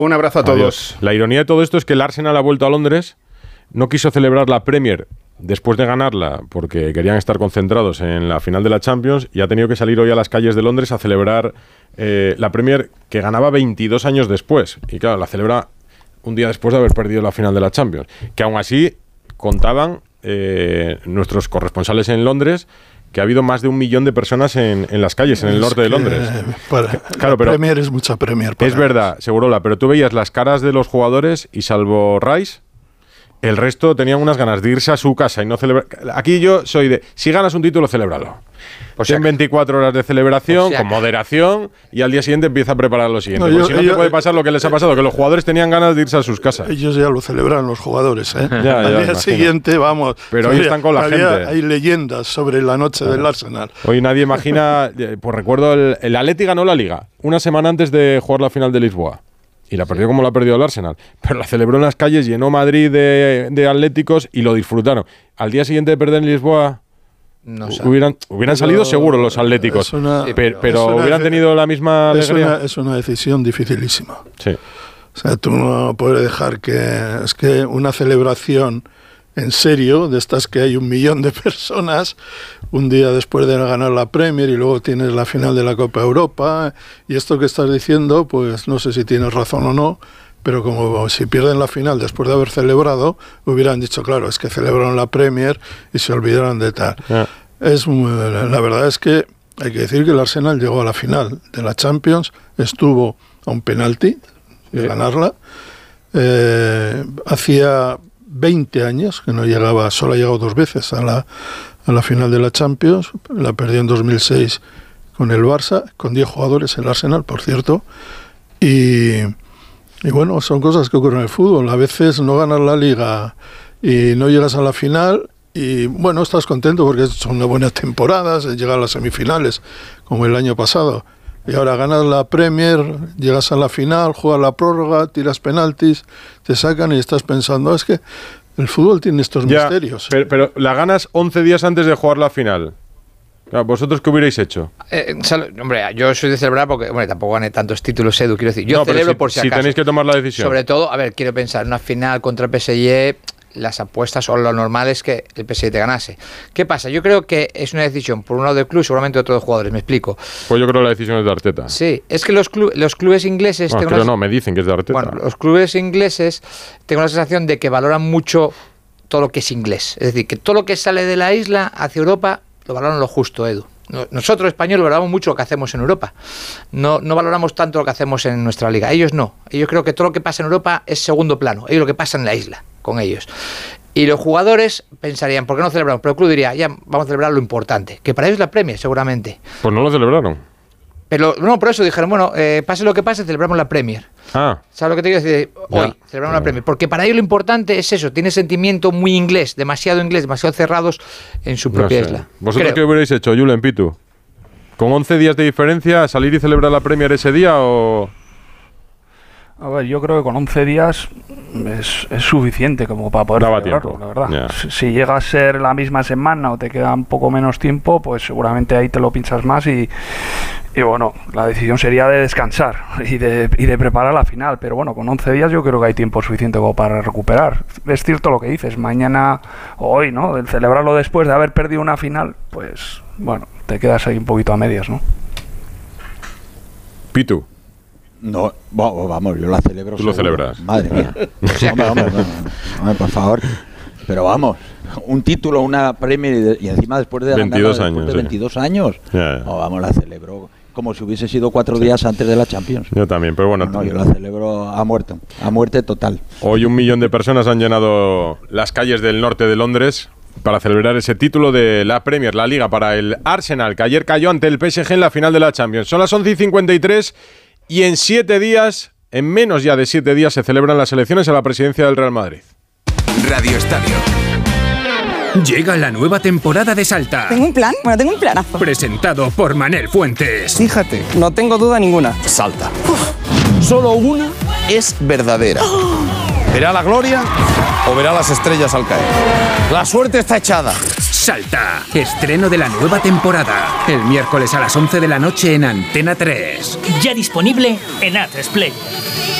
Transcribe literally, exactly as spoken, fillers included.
Un abrazo a todos. Adiós. La ironía de todo esto es que el Arsenal ha vuelto a Londres, no quiso celebrar la Premier después de ganarla porque querían estar concentrados en la final de la Champions y ha tenido que salir hoy a las calles de Londres a celebrar eh, la Premier que ganaba veintidós años después. Y claro, la celebra un día después de haber perdido la final de la Champions. Que aún así contaban eh, nuestros corresponsales en Londres que ha habido más de un millón de personas en, en las calles, en el es norte de Londres. Para, claro, pero Premier es mucha Premier. Es verdad, Segurola, pero tú veías las caras de los jugadores y salvo Rice, el resto tenían unas ganas de irse a su casa y no celebrar. Aquí yo soy de, si ganas un título, celébralo. O sea, en veinticuatro horas de celebración, o sea, con moderación, y al día siguiente empieza a preparar lo siguiente. No, yo, si no yo, te puede pasar lo que les ha pasado, que los jugadores tenían ganas de irse a sus casas. Ellos ya lo celebran, los jugadores, ¿eh? ya, ya, al día imagino. siguiente, vamos. Pero hoy están con la gente. Hay leyendas sobre la noche claro. del Arsenal. Hoy nadie imagina, pues recuerdo, el, el Atleti ganó la Liga una semana antes de jugar la final de Lisboa. Y la perdió como la ha perdido el Arsenal. Pero la celebró en las calles, llenó Madrid de, de atléticos y lo disfrutaron. Al día siguiente de perder en Lisboa, no hubieran, hubieran salido seguro los atléticos. Una, sí, pero pero una, hubieran tenido la misma es alegría. Una, es una decisión dificilísima. Sí. O sea, tú no puedes dejar que... Es que una celebración en serio, de estas que hay un millón de personas, un día después de ganar la Premier y luego tienes la final de la Copa Europa, y esto que estás diciendo, pues no sé si tienes razón o no, pero como si pierden la final después de haber celebrado, hubieran dicho, claro, es que celebraron la Premier y se olvidaron de tal. Yeah. Es, la verdad es que hay que decir que el Arsenal llegó a la final de la Champions, estuvo a un penalti de ganarla, eh, hacía veinte años que no llegaba, solo ha llegado dos veces a la, a la final de la Champions, la perdió en dos mil seis con el Barça, con diez jugadores el Arsenal, por cierto, y, y bueno, son cosas que ocurren en el fútbol, a veces no ganas la Liga y no llegas a la final y bueno, estás contento porque son unas buenas temporadas, llegas a las semifinales como el año pasado. Y ahora ganas la Premier, llegas a la final, juegas la prórroga, tiras penaltis, te sacan y estás pensando, es que el fútbol tiene estos ya, misterios. Pero, pero la ganas once días antes de jugar la final. ¿Vosotros qué hubierais hecho? Eh, sal, hombre, yo soy de celebrar porque, hombre, tampoco gané tantos títulos, Edu, quiero decir. Yo no, celebro si, por si, si acaso. Si tenéis que tomar la decisión. Sobre todo, a ver, quiero pensar, una final contra el P S G... las apuestas o lo normal es que el P S G te ganase. ¿Qué pasa? Yo creo que es una decisión por un lado del club, seguramente otro de jugadores, me explico. Pues yo creo que la decisión es de Arteta. Sí, es que los, club, los clubes ingleses... Bueno, creo no, me dicen que es de Arteta. Bueno, los clubes ingleses tengo la sensación de que valoran mucho todo lo que es inglés. Es decir, que todo lo que sale de la isla hacia Europa lo valoran lo justo, Edu. Nosotros, españoles, valoramos mucho lo que hacemos en Europa. No, no valoramos tanto lo que hacemos en nuestra liga. Ellos no. Ellos creo que todo lo que pasa en Europa es segundo plano. Ellos lo que pasa en la isla, con ellos. Y los jugadores pensarían, ¿por qué no celebramos? Pero el club diría, ya, vamos a celebrar lo importante. Que para ellos es la Premier, seguramente. Pues no lo celebraron. Pero no, por eso dijeron, bueno, eh, pase lo que pase, celebramos la Premier. Ah. ¿Sabes lo que te quiero decir? Hoy, ya. celebramos la Premier. Porque para ellos lo importante es eso, tiene sentimiento muy inglés, demasiado inglés, demasiado cerrados en su propia no sé. isla. ¿Vosotros creo. qué hubierais hecho, Julen, Pitu? ¿Con once días de diferencia, salir y celebrar la Premier ese día o...? A ver, yo creo que con once días es, es suficiente como para poder Daba celebrarlo, tiempo. la verdad. Yeah. Si, si llega a ser la misma semana o te queda un poco menos tiempo, pues seguramente ahí te lo pinchas más y, y bueno, la decisión sería de descansar y de, y de preparar la final. Pero bueno, con once días yo creo que hay tiempo suficiente como para recuperar. Es cierto lo que dices, mañana o hoy, ¿no? El celebrarlo después de haber perdido una final, pues bueno, te quedas ahí un poquito a medias, ¿no? Pitu. No, vamos, yo la celebro. Tú lo seguro. celebras. Madre mía. hombre, hombre, hombre, hombre, por favor. Pero vamos, un título, una Premier y, de, y encima después de veintidós ganarla, años, después de veintidós sí. años. Yeah, yeah. Oh, vamos, la celebro como si hubiese sido cuatro sí. días antes de la Champions. Yo también, pero bueno. No, no, yo la celebro a muerte, a muerte total. Hoy un millón de personas han llenado las calles del norte de Londres para celebrar ese título de la Premier, la Liga, para el Arsenal, que ayer cayó ante el P S G en la final de la Champions. Son las once y cincuenta y tres y en siete días, en menos ya de siete días, se celebran las elecciones a la presidencia del Real Madrid. Radio Estadio. Llega la nueva temporada de Salta. Tengo un plan, bueno, tengo un planazo. Presentado por Manel Fuentes. Fíjate, no tengo duda ninguna. Salta. Uf. Solo una es verdadera. Oh. ¿Verá la gloria o verá las estrellas al caer? La suerte está echada. Salta. Estreno de la nueva temporada. El miércoles a las once de la noche en Antena tres. Ya disponible en A tres Play.